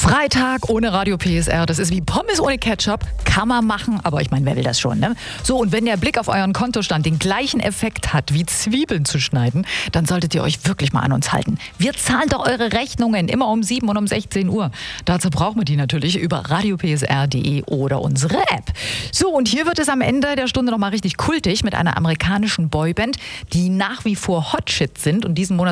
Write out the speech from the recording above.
Freitag ohne Radio PSR, das ist wie Pommes ohne Ketchup, kann man machen, aber ich meine, wer will das schon, ne? So, und wenn der Blick auf euren Kontostand den gleichen Effekt hat, wie Zwiebeln zu schneiden, dann solltet ihr euch wirklich mal an uns halten. Wir zahlen doch eure Rechnungen immer um 7 und um 16 Uhr. Dazu brauchen wir die natürlich über radiopsr.de oder unsere App. So, und hier wird es am Ende der Stunde nochmal richtig kultig mit einer amerikanischen Boyband, die nach wie vor Hotshit sind und diesen Monat